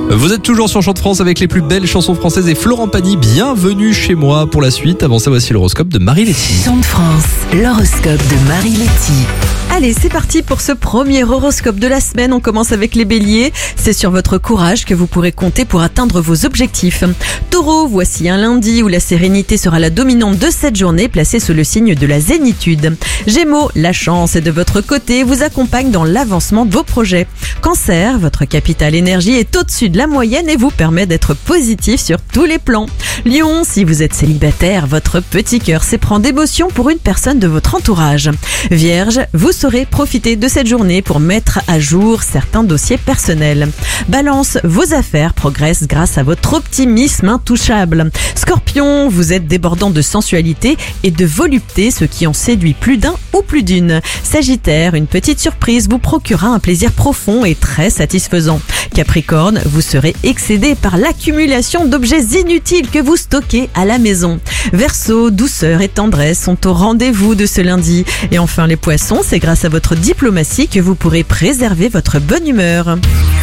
Vous êtes toujours sur Chant de France avec les plus belles chansons françaises et Florent Pagny, bienvenue chez moi pour la suite. Avant ça, voici l'horoscope de Marie Letty. Chant de France, l'horoscope de Marie Letty. Allez, c'est parti pour ce premier horoscope de la semaine. On commence avec les béliers. C'est sur votre courage que vous pourrez compter pour atteindre vos objectifs. Taureau, voici un lundi où la sérénité sera la dominante de cette journée, placée sous le signe de la zénitude. Gémeaux, la chance est de votre côté, vous accompagne dans l'avancement de vos projets. Cancer, votre capital énergie est au-dessus de la moyenne et vous permet d'être positif sur tous les plans. Lion, si vous êtes célibataire, votre petit cœur s'éprend d'émotion pour une personne de votre entourage. Vierge, vous saurez profiter de cette journée pour mettre à jour certains dossiers personnels. Balance, vos affaires progressent grâce à votre optimisme intouchable. Scorpion, vous êtes débordant de sensualité et de volupté, ce qui en séduit plus d'un ou plus d'une. Sagittaire, une petite surprise vous procurera un plaisir profond et très satisfaisant. Capricorne, vous serez excédé par l'accumulation d'objets inutiles que vous stockez à la maison. Verseau, douceur et tendresse sont au rendez-vous de ce lundi. Et enfin les poissons, c'est grâce à votre diplomatie que vous pourrez préserver votre bonne humeur.